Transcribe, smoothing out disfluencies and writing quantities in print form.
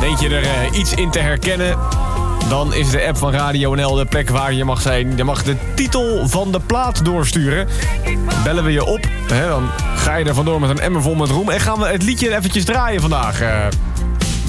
Denk je er iets in te herkennen? Dan is de app van Radio NL de plek waar je mag zijn. Je mag de titel van de plaat doorsturen. Bellen we je op, dan ga je er vandoor met een emmer vol met roem. En gaan we het liedje eventjes draaien vandaag.